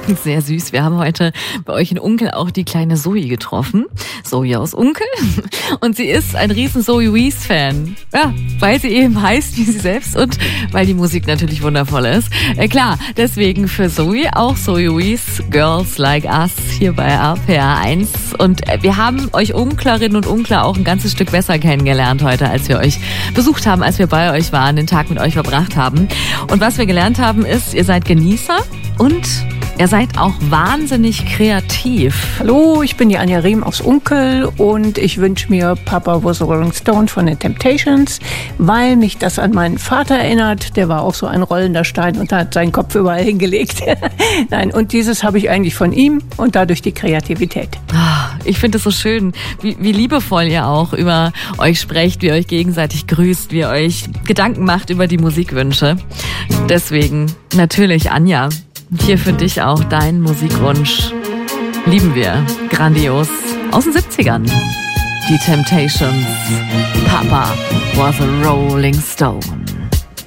Sehr süß. Wir haben heute bei euch in Unkel auch die kleine Zoe getroffen. Zoe aus Unkel. Und sie ist ein riesen Zoe Wees-Fan. Ja, weil sie eben heißt wie sie selbst und weil die Musik natürlich wundervoll ist. Klar, deswegen für Zoe auch Zoe Wees, Girls Like Us hier bei RPR 1. Und wir haben euch Unklerinnen und Unkler auch ein ganzes Stück besser kennengelernt heute, als wir euch besucht haben, als wir bei euch waren, den Tag mit euch verbracht haben. Und was wir gelernt haben ist, ihr seid Genießer und ihr seid auch wahnsinnig kreativ. Hallo, ich bin die Anja Riem aus Unkel und ich wünsche mir Papa Was a Rolling Stone von den Temptations, weil mich das an meinen Vater erinnert. Der war auch so ein rollender Stein und hat seinen Kopf überall hingelegt. Nein, und dieses habe ich eigentlich von ihm und dadurch die Kreativität. Ich finde es so schön, wie liebevoll ihr auch über euch sprecht, wie ihr euch gegenseitig grüßt, wie ihr euch Gedanken macht über die Musikwünsche. Deswegen natürlich Anja. Hier für dich auch dein Musikwunsch. Lieben wir. Grandios. Aus den 70ern. Die Temptations. Papa Was a Rolling Stone.